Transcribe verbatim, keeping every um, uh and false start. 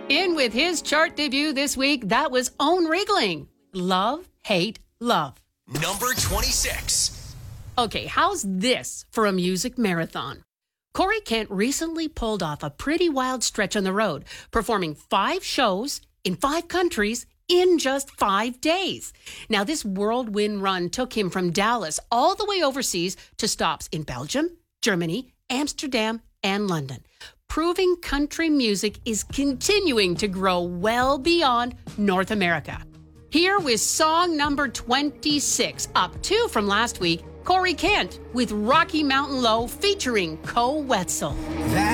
In with his chart debut this week, that was Owen Riegling. Love, Hate, Love. Number twenty-six. Okay, how's this for a music marathon? Corey Kent recently pulled off a pretty wild stretch on the road, performing five shows in five countries in just five days. Now, this whirlwind run took him from Dallas all the way overseas to stops in Belgium, Germany, Amsterdam, and London, proving country music is continuing to grow well beyond North America. Here with song number twenty-six, up two from last week, Corey Kent with Rocky Mountain Low featuring Co Wetzel. That